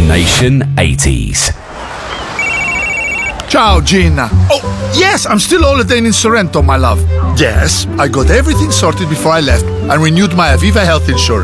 Nation 80s. Ciao, Gina. Oh, yes, I'm still holidaying in Sorrento, my love. Yes, I got everything sorted before I left and renewed my Aviva health insurance.